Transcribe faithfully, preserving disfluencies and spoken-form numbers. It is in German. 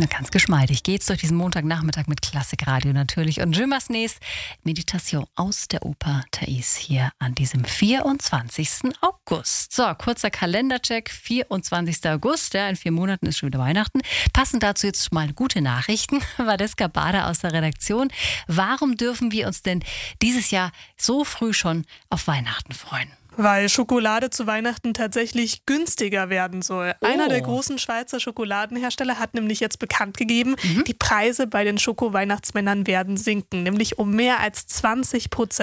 Ganz geschmeidig geht's durch diesen Montagnachmittag mit Klassikradio natürlich. Und Je Massenets Meditation aus der Oper Thais hier an diesem vierundzwanzigsten August. So, kurzer Kalendercheck. vierundzwanzigsten August, ja, in vier Monaten ist schon wieder Weihnachten. Passend dazu jetzt mal gute Nachrichten. Vadeska Bader aus der Redaktion. Warum dürfen wir uns denn dieses Jahr so früh schon auf Weihnachten freuen? Weil Schokolade zu Weihnachten tatsächlich günstiger werden soll. Oh. Einer der großen Schweizer Schokoladenhersteller hat nämlich jetzt bekannt gegeben, mhm. die Preise bei den Schoko-Weihnachtsmännern werden sinken, nämlich um mehr als zwanzig Prozent.